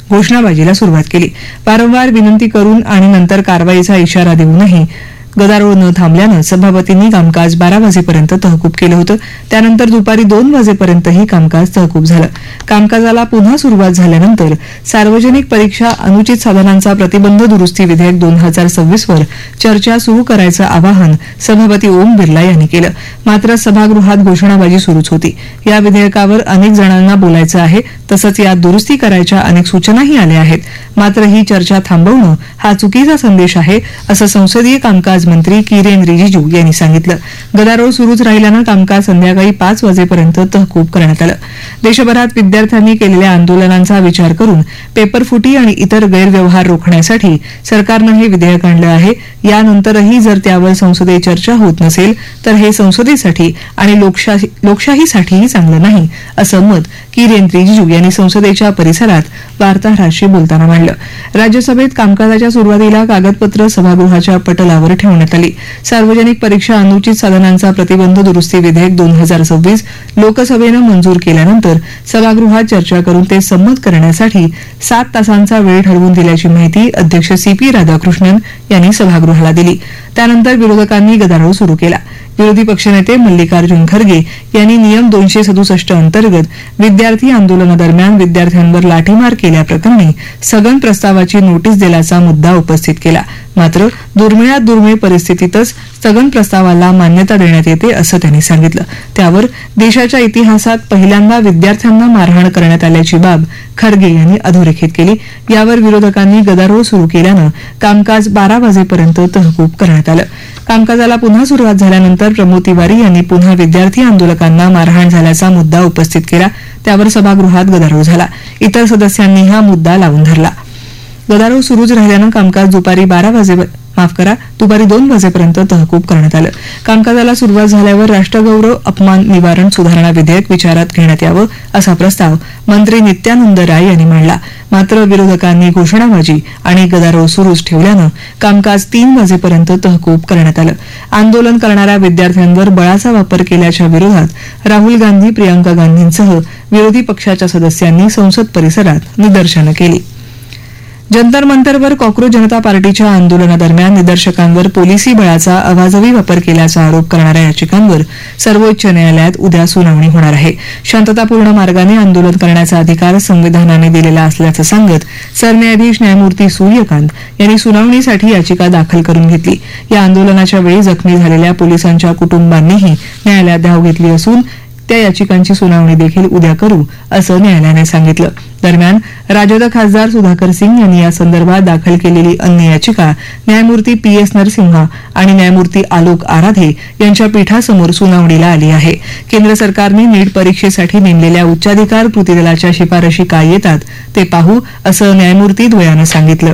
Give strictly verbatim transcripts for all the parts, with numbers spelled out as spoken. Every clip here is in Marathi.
घोषणाबाजीला सुरुवात केली. वारंवार विनंती करून आणि नंतर कारवाईचा इशारा देऊनही गदारोळ न थांबल्यानं सभापतींनी कामकाज बारा वाजेपर्यंत तहकूब केलं होतं. त्यानंतर दुपारी दोन वाजेपर्यंतही कामकाज तहकूब झालं. कामकाजाला पुन्हा सुरुवात झाल्यानंतर सार्वजनिक परीक्षा अनुचित साधनांचा प्रतिबंध दुरुस्ती विधेयक दोन हजार सव्वीस वर चर्चा सुरू करायचं आवाहन सभापती ओम बिर्ला यांनी केलं. मात्र सभागृहात घोषणाबाजी सुरूच होती. या विधेयकावर अनेक जणांना बोलायचं आहे, तसंच यात दुरुस्ती करायच्या अनेक सूचनाही आल्या आहेत. मात्र ही चर्चा थांबवणं हा चुकीचा संदेश आहे, असं संसदीय कामकाज मंत्री किरेन रिजिजू यांनी सांगितलं. गदारोळ सुरूच राहिल्यानं कामकाज संध्याकाळी पाच वाजेपर्यंत तहकूब करण्यात आलं. देशभरात विद्यार्थ्यांनी केलेल्या आंदोलनांचा विचार करून पेपरफुटी आणि इतर गैरव्यवहार रोखण्यासाठी सरकारनं हे विधेयक आणलं आहे. यानंतरही जर त्यावर संसदेत चर्चा होत नसेल तर हे संसदेसाठी आणि लोकशाही लोकशाहीसाठीही चांगलं नाही, असं मत किरेन रिजिजू यांनी संसदेच्या परिसरात वार्ताहरांशी बोलताना मांडलं. राज्यसभेत कामकाजाच्या सुरुवातीला कागदपत्र सभागृहाच्या पटलावर ठेवण्यात आली. सार्वजनिक परीक्षा अनुचित साधनांचा प्रतिबंध दुरुस्ती विधेयक दोन हजार सव्वीस लोकसभेनं मंजूर केल्यानंतर सभागृहात चर्चा करून ते संमत करण्यासाठी सात तासांचा वेळ ठरवून दिल्याची माहिती अध्यक्ष सी पी राधाकृष्णन यांनी सभागृहाला दिली. त्यानंतर विरोधकांनी गदारोळ सुरू केला. विरोधी पक्षनेते मल्लिकार्जुन खरगे यांनी नियम दोनशे सदुसष्ट अंतर्गत विद्यार्थी आंदोलनादरम्यान विद्यार्थ्यांवर लाठीमार केल्याप्रकरणी स्थगन प्रस्तावाची नोटीस दिल्याचा मुद्दा उपस्थित केला. मात्र दुर्मिळात दुर्मिळ परिस्थितीतच स्थगन प्रस्तावाला मान्यता देण्यात येते, असं त्यांनी सांगितलं. त्यावर देशाच्या इतिहासात पहिल्यांदा विद्यार्थ्यांना मारहाण करण्यात आल्याची बाब खरगे यांनी अधोरेखित केली. यावर विरोधकांनी गदारोळ सुरू केल्यानं कामकाज बारा वाजेपर्यंत तहकूब करण्यात आलं. कामकाजाला पुन्हा सुरुवात झाल्यानंतर प्रमोद तिवारी यांनी पुन्हा विद्यार्थी आंदोलकांना मारहाण झाल्याचा मुद्दा उपस्थित केला. त्यावर सभागृहात गदारोळ झाला. इतर सदस्यांनी हा मुद्दा लावून धरला. गदारोळ सुरूच राहिल्यानं कामकाज दुपारी बारा वाजे माफ करा दुपारी दोन वाजेपर्यंत तहकूब करण्यात आलं. कामकाजाला सुरुवात झाल्यावर राष्ट्रगौरव अपमान निवारण सुधारणा विधेयक विचारात घेण्यात यावं असा प्रस्ताव मंत्री नित्यानंद राय यांनी मांडला. मात्र विरोधकांनी घोषणाबाजी आणि गदारोळ सुरूच ठेवल्यानं कामकाज तीन वाजेपर्यंत तहकूब करण्यात आलं. आंदोलन करणाऱ्या विद्यार्थ्यांवर बळाचा वापर केल्याच्या विरोधात राहुल गांधी, प्रियंका गांधींसह विरोधी पक्षाच्या सदस्यांनी संसद परिसरात निदर्शनं केली. जंतर मंतरवर कॉक्रोच जनता पार्टीच्या आंदोलनादरम्यान निदर्शकांवर पोलिसी बळाचा अवाजवी वापर केल्याचा आरोप करणाऱ्या याचिकांवर सर्वोच्च न्यायालयात उद्या सुनावणी होणार आहे. शांततापूर्ण मार्गाने आंदोलन करण्याचा अधिकार संविधानाने दिलेला असल्याचं सांगत सरन्यायाधीश न्यायमूर्ती सूर्यकांत यांनी सुनावणीसाठी याचिका दाखल करून घेतली. या आंदोलनाच्या वेळी जखमी झालेल्या पोलिसांच्या कुटुंबांनीही न्यायालयात धाव घेतली असून त्या याचिकांची सुनावणी देखील उद्या करू, असं न्यायालयाने सांगितलं. दरम्यान राजद खासदार सुधाकर सिंग यांनी या संदर्भात दाखल केलेली अन्य याचिका न्यायमूर्ती पी एस नरसिम्हा आणि न्यायमूर्ती आलोक आराधे यांच्या पीठासमोर सुनावणीला आली आहे. केंद्र सरकारने नीट परीक्षेसाठी नेमलेल्या उच्चाधिकार कृती दलाच्या शिफारशी काय येतात ते पाहू, असं न्यायमूर्ती द्वयानं सांगितलं.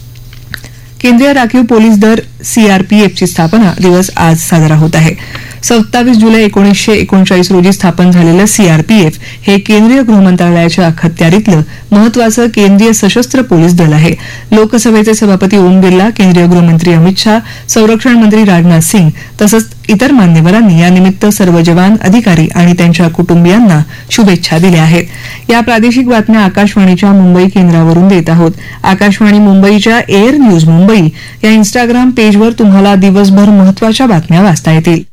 केंद्रीय राखीव पोलीस दल सीआरपीएफची स्थापना दिवस आज साजरा होत आहे. सत्तावीस जुलै एकोणीसशे एकोणचाळीस रोजी स्थापन झालेलं सीआरपीएफ हे केंद्रीय गृहमंत्रालयाच्या अखत्यारीतलं महत्वाचं केंद्रीय सशस्त्र पोलीस दल आहे. लोकसभेचे सभापती ओम बिर्ला, केंद्रीय गृहमंत्री अमित शाह, संरक्षण मंत्री राजनाथ सिंग तसंच इतर मान्यवरांनी यानिमित्त सर्व जवान, अधिकारी आणि त्यांच्या कुटुंबियांना शुभेच्छा दिल्या आहेत. या प्रादेशिक बातम्या आकाशवाणीच्या मुंबई केंद्रावरून देत आहोत. आकाशवाणी मुंबईच्या एअर न्यूज मुंबई या इन्स्टाग्राम पेजवर तुम्हाला दिवसभर महत्वाच्या बातम्या वाचता येतील.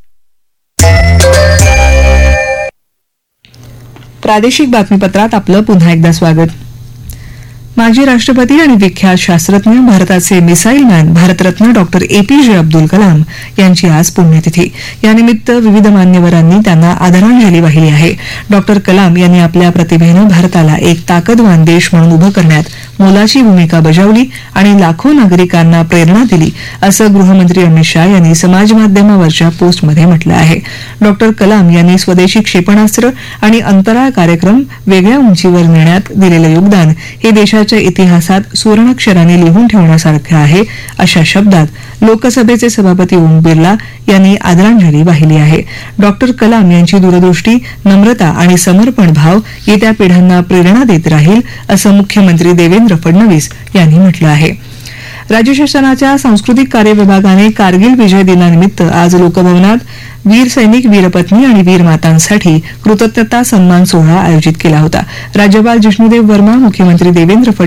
प्रादेशिक बातमीपत्रात आपलं पुन्हा एकदा स्वागत. माजी राष्ट्रपती आणि विख्यात शास्त्रज्ञ, भारताचे missile man, Bharat Ratna doctor APJ Abdul Kalam यांची आज पुण्यतिथी. यानिमित्त विविध मान्यवरांनी त्यांना आदरांजली वाहिली आहे. डॉक्टर कलाम यांनी आपल्या प्रतिभेनं भारताला एक ताकदवान देश म्हणून उभं करण्यात मोलाची भूमिका बजावली आणि लाखो नागरिकांना प्रेरणा दिली, असं गृहमंत्री अमित शाह यांनी समाजमाध्यमावरच्या पोस्टमध्ये म्हटलं आहे. डॉक्टर कलाम यांनी स्वदेशी क्षेपणास्त्र आणि अंतराळ कार्यक्रम वेगळ्या उंचीवर नेण्यात दिलेलं योगदान हे देशाच्या इतिहासात सुवर्णाक्षराने लिहून ठेवण्यासारखं आहे, अशा शब्दात लोकसभेचे सभापती ओम बिर्ला यांनी आदरांजली वाहिली आहे. डॉक्टर कलाम यांची दूरदृष्टी, नम्रता आणि समर्पण भाव येत्या पिढ्यांना प्रेरणा देत राहील, असं मुख्यमंत्री देवेंद्र फडणवीस यांनी म्हटलं आहे. राज्य शासनाच्या सांस्कृतिक कार्य विभागाने कारगिल विजय दिनानिमित्त आज लोकभवनात वीर सैनिक, वीरपत्नी आणि वीरमातांसाठी कृतज्ञता सन्मान सोहळा आयोजित केला होता. राज्यपाल जिष्णुदेव वर्मा, मुख्यमंत्री देवेंद्र फडणवीस